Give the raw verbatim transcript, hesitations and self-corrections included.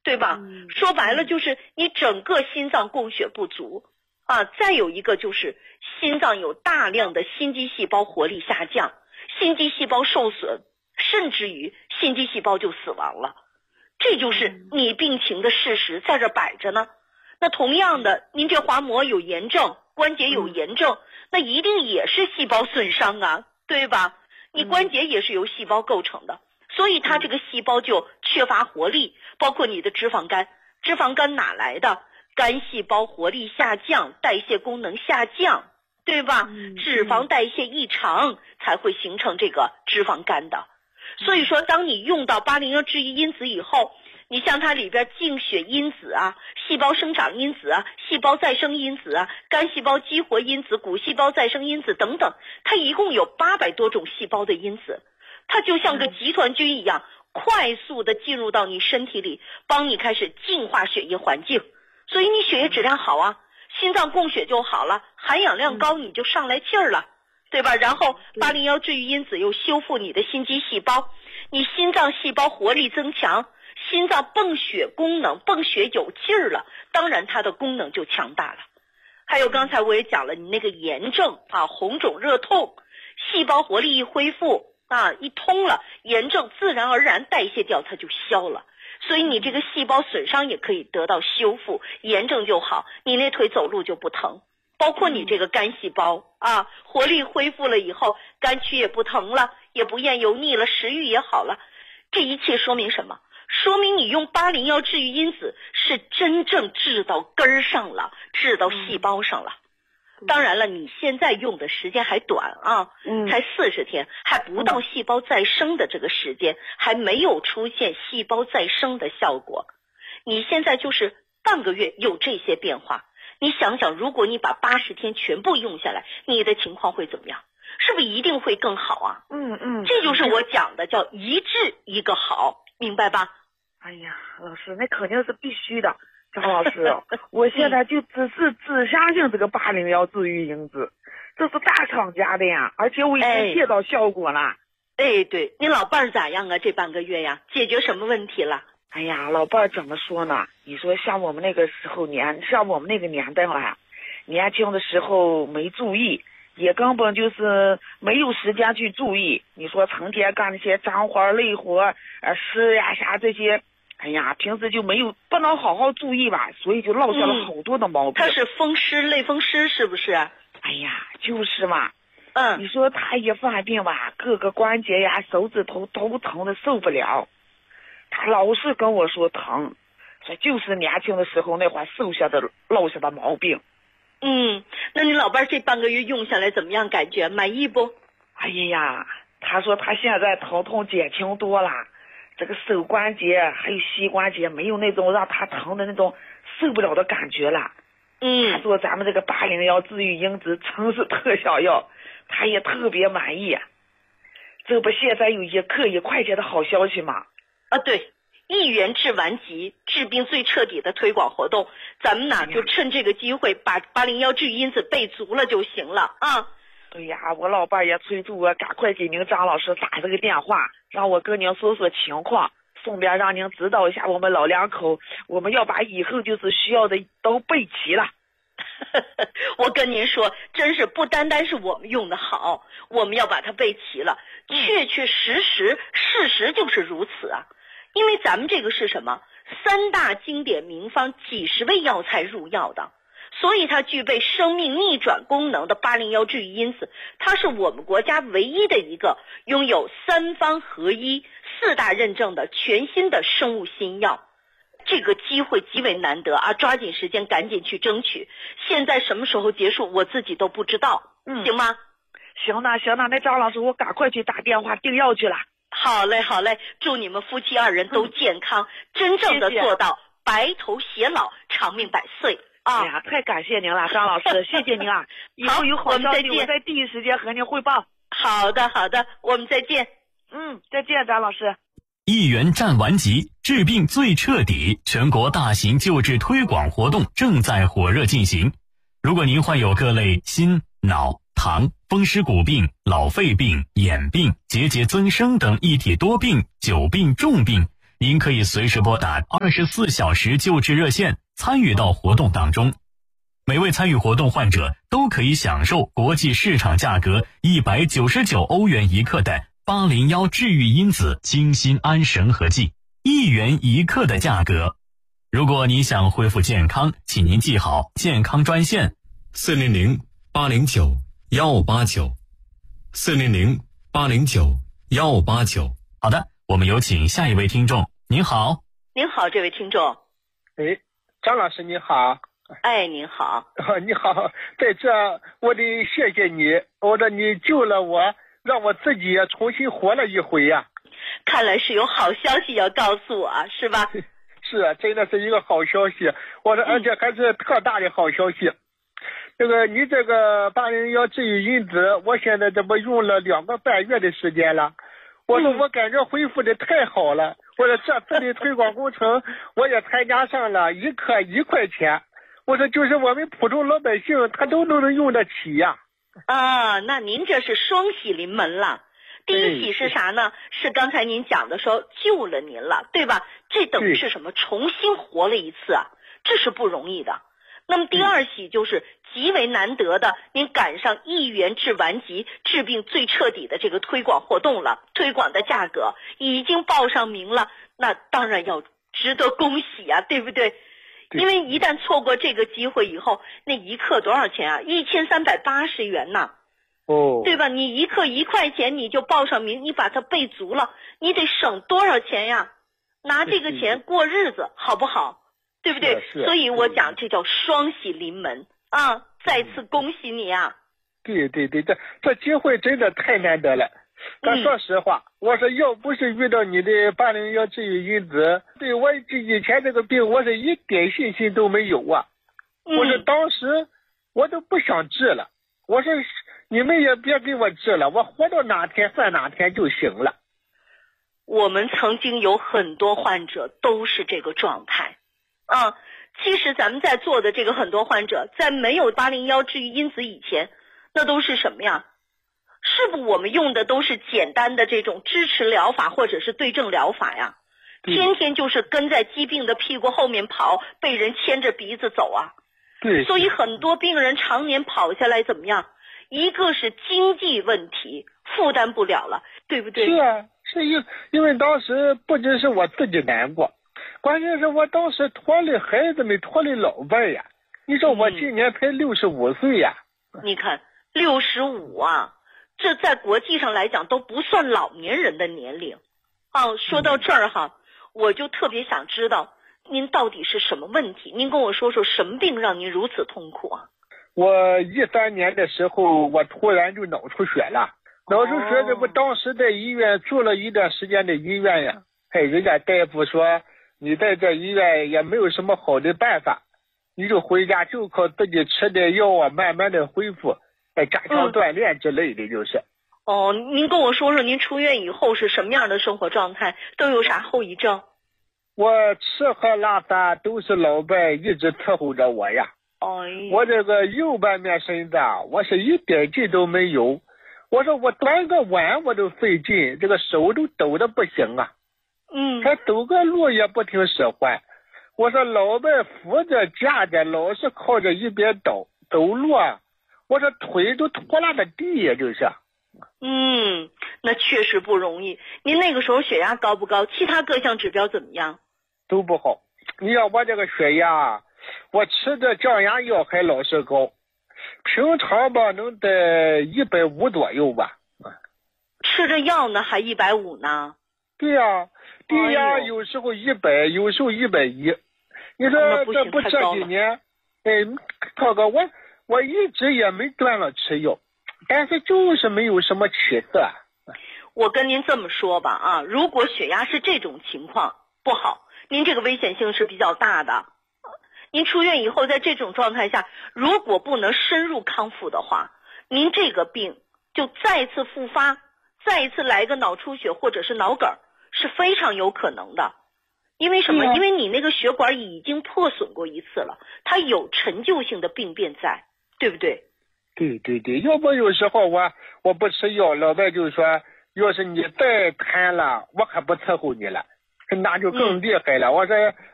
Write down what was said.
对吧？ 嗯、 说白了就是你整个心脏供血不足啊，再有一个就是心脏有大量的心肌细胞活力下降，心肌细胞受损，甚至于心肌细胞就死亡了。这就是你病情的事实在这摆着呢。那同样的，您这滑膜有炎症，关节有炎症，那一定也是细胞损伤啊，对吧？你关节也是由细胞构成的，所以它这个细胞就缺乏活力，包括你的脂肪肝，脂肪肝哪来的？肝细胞活力下降，代谢功能下降，对吧？脂肪代谢异常才会形成这个脂肪肝的。所以说当你用到八零幺治愈因子以后，你像它里边净血因子啊、细胞生长因子啊、细胞再生因子啊、肝细胞激活因子、骨细胞再生因子等等，它一共有八百多种细胞的因子，它就像个集团军一样，快速的进入到你身体里，帮你开始净化血液环境，所以你血液质量好啊，心脏供血就好了，含氧量高你就上来气儿了，对吧？然后八零幺治愈因子又修复你的心肌细胞，你心脏细胞活力增强，心脏泵血功能泵血有劲儿了，当然它的功能就强大了。还有刚才我也讲了，你那个炎症啊，红肿热痛，细胞活力一恢复啊，一通了，炎症自然而然代谢掉，它就消了。所以你这个细胞损伤也可以得到修复，炎症就好，你那腿走路就不疼。包括你这个肝细胞啊，活力恢复了以后，肝区也不疼了，也不厌油腻了，食欲也好了。这一切说明什么？说明你用八零幺治愈因子是真正治到根儿上了，治到细胞上了。当然了，你现在用的时间还短啊，才四十天，还不到细胞再生的这个时间，还没有出现细胞再生的效果。你现在就是半个月有这些变化，你想想，如果你把八十天全部用下来，你的情况会怎么样？是不是一定会更好啊？ 嗯嗯， 这就是我讲的叫一治一个好，明白吧？ 哎呀，老师，那肯定是必须的。张老师，我现在就只是只相信这个八零幺治愈因子，这是大厂家的呀，而且我已经见到效果了。 哎，对，你老伴儿咋样啊？这半个月呀，解决什么问题了？ 哎呀，老伴儿怎么说呢？你说像我们那个时候年，像我们那个年代了，年轻的时候没注意，也根本就是没有时间去注意。你说成天干那些脏活累活，呃，吃呀啥这些。哎呀，平时就没有不能好好注意吧，所以就落下了好多的毛病。 他是风湿类风湿是不是？ 哎呀，就是嘛。 嗯， 你说他一犯病吧，各个关节呀、手指头都疼的受不了。他老是跟我说疼，说就是年轻的时候那会儿受下的落下的毛病。 嗯，那你老伴这半个月用下来怎么样？感觉满意不？ 哎呀，他说他现在疼痛减轻多了。这个手关节还有膝关节没有那种让他疼的那种受不了的感觉了。 嗯， 他说咱们这个八零幺治愈因子真是特效药，他也特别满意。这不现在有一克一块钱的好消息吗？ 啊，对，一元治完疾，治病最彻底的推广活动，咱们呢就趁这个机会把八零幺治愈因子备足了就行了啊。 对呀，我老伴也催促我赶快给您张老师打这个电话，让我跟您说说情况，顺便让您指导一下我们老两口，我们要把以后就是需要的都备齐了。 我跟您说，真是不单单是我们用的好，我们要把它备齐了，确确实实事实就是如此啊。因为咱们这个是什么？三大经典名方，几十味药材入药的，所以它具备生命逆转功能的八零幺治愈因子，它是我们国家唯一的一个拥有三方合一、四大认证的全新的生物新药。这个机会极为难得啊，抓紧时间赶紧去争取。现在什么时候结束我自己都不知道，嗯，行吗？ 行了行了，那张老师我赶快去打电话订药去了。 好嘞好嘞，祝你们夫妻二人都健康，嗯、真正的做到白头偕老，长命百岁啊！ 哎呀，太感谢您了，张老师，谢谢您啊！以后有好消息我在第一时间和您汇报。 好的好的，我们再见。 嗯，再见，张老师。 一元战完疾，治病最彻底，全国大型救治推广活动正在火热进行。如果您患有各类心、脑、糖、风湿骨病、老肺病、眼病、结节增生等一体多病、久病重病， 您可以随时拨打二十四小时救治热线，参与到活动当中。每位参与活动患者都可以享受国际市场价格一百九十九欧元一克的八零一治愈因子清心安神和剂，一元一克的价格。如果你想恢复健康，请您记好健康专线四零零八零九幺八九四零零八零九幺八九。好的，我们有请下一位听众。您好。 您好，这位听众。 哎，张老师你好。 哎，您好。 你好，在这我得谢谢你，我说你救了我，让我自己也重新活了一回呀、啊。 看来是有好消息要告诉我，是吧？ 是啊，真的是一个好消息。我说，而且还是特大的好消息。嗯、这个你这个八零一治愈因子，我现在这不用了两个半月的时间了。我说我感觉恢复的太好了。我说这次的推广工程我也参加上了，一克一块钱。我说就是我们普通老百姓他都能用得起呀。 啊，那您这是双喜临门了。第一喜是啥呢？是刚才您讲的说救了您了，对吧？这等于是什么？重新活了一次啊，这是不容易的。那么第二喜就是极为难得的，您赶上一元治顽疾，治病最彻底的这个推广活动了，推广的价格已经报上名了，那当然要值得恭喜啊，对不对？因为一旦错过这个机会以后，那一克多少钱啊？一千三百八十元呐。 哦， 对吧？你一克一块钱你就报上名，你把它备足了，你得省多少钱呀？拿这个钱过日子好不好？对不对？所以我讲这叫双喜临门啊！再次恭喜你啊！ 对对对，这这机会真的太难得了。但说实话，嗯、我说要不是遇到你的八零一治愈因子，对我以前这个病我是一点信心都没有啊。嗯、我说当时我都不想治了，我说你们也别给我治了，我活到哪天算哪天就行了。 我们曾经有很多患者都是这个状态啊。其实咱们在座的这个很多患者，在没有八零一治愈因子以前，那都是什么呀？是不我们用的都是简单的这种支持疗法或者是对症疗法呀？天天就是跟在疾病的屁股后面跑，被人牵着鼻子走啊。 对。 所以很多病人常年跑下来怎么样？一个是经济问题负担不了了，对不对？ 是啊，是因因为当时不只是我自己难过，关键是我当时拖累孩子们，拖累老伴呀。你说我今年才六十五岁呀。 嗯、你看六十五啊，这在国际上来讲都不算老年人的年龄。啊，说到这儿哈，我就特别想知道您到底是什么问题？您跟我说说什么病让您如此痛苦啊？ 我一三年的时候，我突然就脑出血了。脑出血这不当时在医院住了一段时间的医院呀。哎，人家大夫说你在这医院也没有什么好的办法，你就回家就靠自己吃点药啊，慢慢的恢复，哎，加强锻炼之类的，就是。 嗯、哦，您跟我说说您出院以后是什么样的生活状态，都有啥后遗症？ 我吃喝拉撒都是老伴一直伺候着我呀。 哎， 我这个右半面身子啊，我是一点劲都没有。我说我端个碗我都费劲，这个手都抖得不行啊。 嗯， 他走个路也不听使唤。我说老伴扶着架着，老是靠着一边倒走路啊，我说腿都拖拉着地呀，就是。 嗯，那确实不容易。您那个时候血压高不高？其他各项指标怎么样？ 都不好。你要我这个血压，我吃的降压药还老是高，平常吧能在一百五左右吧。 吃着药呢还一百五呢？ 对呀、啊，低压有时候一百，有时候一百一。你说这不这几年，哎，涛哥，我我一直也没断了吃药，但是就是没有什么起色。 我跟您这么说吧啊，如果血压是这种情况不好，您这个危险性是比较大的。您出院以后，在这种状态下，如果不能深入康复的话，您这个病就再次复发，再一次来个脑出血或者是脑梗，是非常有可能的。因为什么？因为你那个血管已经破损过一次了，它有陈旧性的病变在，对不对？ 对对对，要不有时候我我不吃药，老伴就说，要是你再瘫了，我可不伺候你了。 那就更厉害了。我说